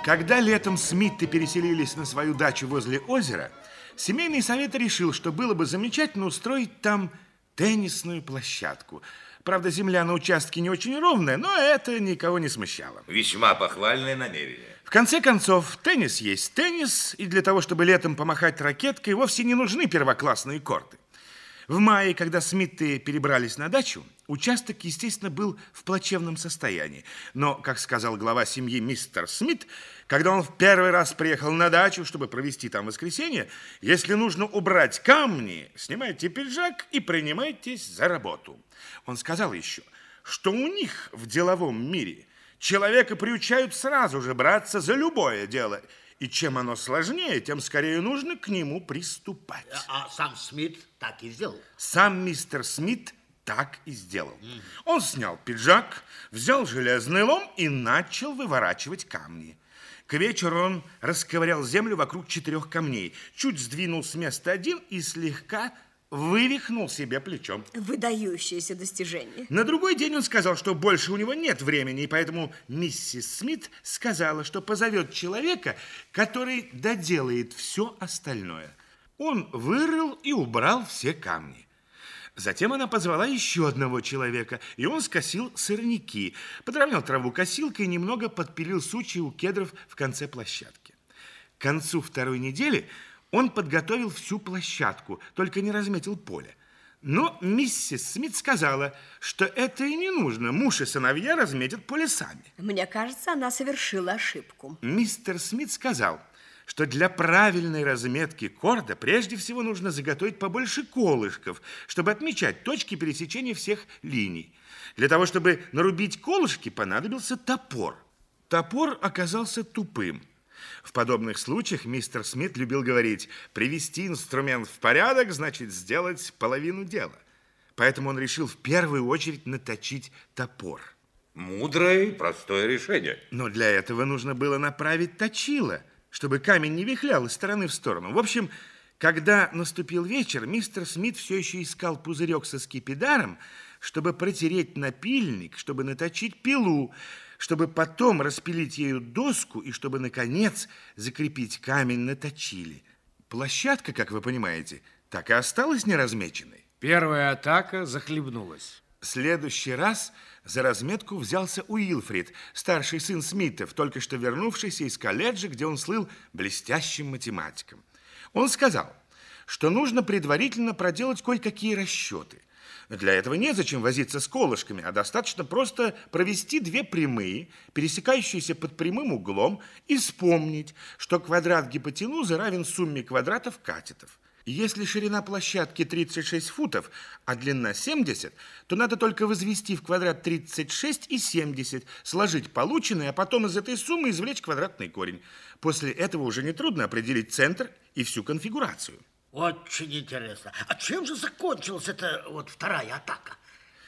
Когда летом Смитты переселились на свою дачу возле озера, семейный совет решил, что было бы замечательно устроить там теннисную площадку. Правда, земля на участке не очень ровная, но это никого не смущало. Весьма похвальное намерение. В конце концов, теннис есть теннис, и для того, чтобы летом помахать ракеткой, вовсе не нужны первоклассные корты. В мае, когда Смитты перебрались на дачу, участок, естественно, был в плачевном состоянии. Но, как сказал глава семьи мистер Смит, когда он в первый раз приехал на дачу, чтобы провести там воскресенье, если нужно убрать камни, снимайте пиджак и принимайтесь за работу. Он сказал еще, что у них в деловом мире человека приучают сразу же браться за любое дело. И чем оно сложнее, тем скорее нужно к нему приступать. А сам Смит так и сделал? Сам мистер Смит так и сделал. Он снял пиджак, взял железный лом и начал выворачивать камни. К вечеру он расковырял землю вокруг 4 камней, чуть сдвинул с места один и слегка вывихнул себе плечом. Выдающееся достижение. На другой день он сказал, что больше у него нет времени, и поэтому миссис Смит сказала, что позовет человека, который доделает все остальное. Он вырыл и убрал все камни. Затем она позвала еще одного человека, и он скосил сорняки, подровнял траву косилкой и немного подпилил сучья у кедров в конце площадки. К концу второй недели он подготовил всю площадку, только не разметил поле. Но миссис Смит сказала, что это и не нужно. Муж и сыновья разметят поле сами. Мне кажется, она совершила ошибку. Мистер Смит сказал, что для правильной разметки корда прежде всего нужно заготовить побольше колышков, чтобы отмечать точки пересечения всех линий. Для того, чтобы нарубить колышки, понадобился топор. Топор оказался тупым. В подобных случаях мистер Смит любил говорить, привести инструмент в порядок, значит сделать половину дела. Поэтому он решил в первую очередь наточить топор. Мудрое и простое решение. Но для этого нужно было направить точило, чтобы камень не вихлял из стороны в сторону. В общем, когда наступил вечер, мистер Смит все еще искал пузырек со скипидаром, чтобы протереть напильник, чтобы наточить пилу, чтобы потом распилить ею доску и чтобы, наконец, закрепить камень на точиле. Площадка, как вы понимаете, так и осталась неразмеченной. Первая атака захлебнулась. В следующий раз за разметку взялся Уилфрид, старший сын Смитов, только что вернувшийся из колледжа, где он слыл блестящим математиком. Он сказал, что нужно предварительно проделать кое-какие расчеты. Для этого незачем возиться с колышками, а достаточно просто провести 2 прямые, пересекающиеся под прямым углом, и вспомнить, что квадрат гипотенузы равен сумме квадратов катетов. И если ширина площадки 36 футов, а длина 70, то надо только возвести в квадрат 36 и 70, сложить полученное, а потом из этой суммы извлечь квадратный корень. После этого уже нетрудно определить центр и всю конфигурацию. Очень интересно. А чем же закончилась эта вторая атака?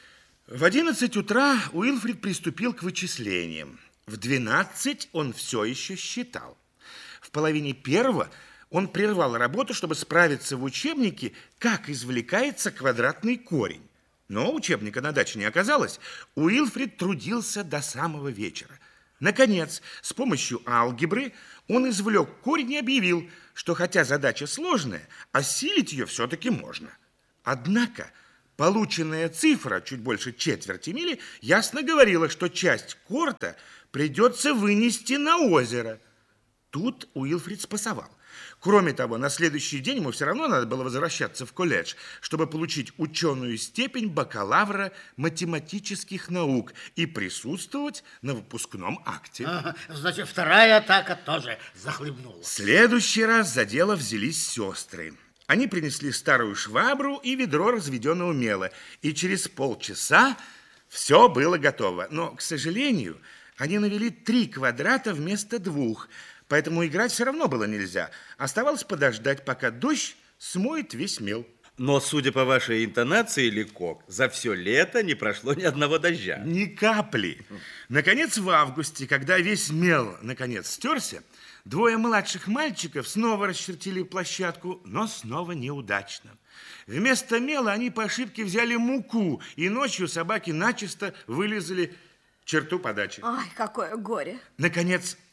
В 11 утра Уилфрид приступил к вычислениям. В 12 он все еще считал. В половине первого он прервал работу, чтобы справиться в учебнике, как извлекается квадратный корень. Но учебника на даче не оказалось. Уилфрид трудился до самого вечера. Наконец, с помощью алгебры он извлек корень и объявил, что хотя задача сложная, осилить ее все-таки можно. Однако полученная цифра, чуть больше четверти мили, ясно говорила, что часть корта придется вынести на озеро. Тут Уилфрид спасовал. Кроме того, на следующий день ему все равно надо было возвращаться в колледж, чтобы получить ученую степень бакалавра математических наук и присутствовать на выпускном акте. Ага, значит, вторая атака тоже захлебнулась. В следующий раз за дело взялись сестры. Они принесли старую швабру и ведро разведенного мела, и через полчаса все было готово. Но, к сожалению, они навели 3 квадрата вместо 2, поэтому играть все равно было нельзя. Оставалось подождать, пока дождь смоет весь мел. Но, судя по вашей интонации, Ликок, за все лето не прошло ни одного дождя. Ни капли. Наконец, в августе, когда весь мел, наконец, стерся, 2 младших мальчиков снова расчертили площадку, но снова неудачно. Вместо мела они по ошибке взяли муку, и ночью собаки начисто вылезали черту подачи. Ай, какое горе. Наконец,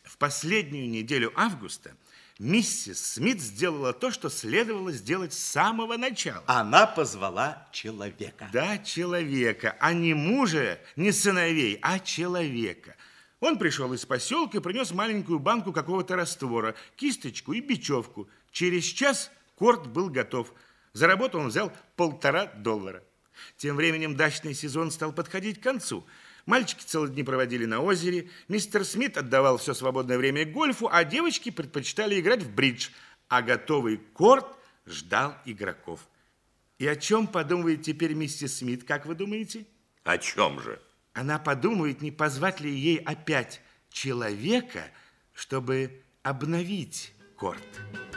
В последнюю неделю августа миссис Смит сделала то, что следовало сделать с самого начала. Она позвала человека. Да, человека, а не мужа, не сыновей, а человека. Он пришел из поселка и принес маленькую банку какого-то раствора, кисточку и бечевку. Через час корт был готов. За работу он взял $1,5. Тем временем дачный сезон стал подходить к концу. Мальчики целые дни проводили на озере, мистер Смит отдавал все свободное время гольфу, а девочки предпочитали играть в бридж, а готовый корт ждал игроков. И о чем подумает теперь миссис Смит, как вы думаете? О чем же? Она подумает, не позвать ли ей опять человека, чтобы обновить корт.